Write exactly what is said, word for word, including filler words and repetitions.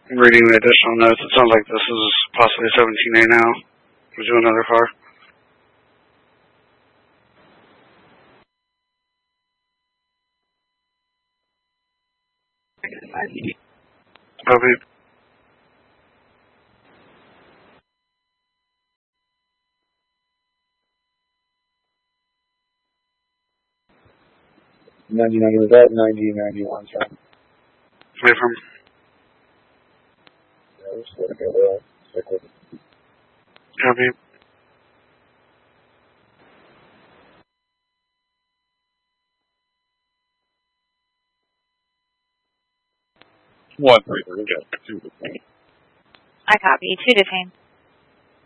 reading the additional notes, it sounds like this is possibly seventeen A now. We're doing another car. Copy. ninety ninety was that ninety ninety-one, sorry. Wait from. Yeah, we're just letting go there. Stick with it. Copy. One three three, okay. Two. I copy. Two detained.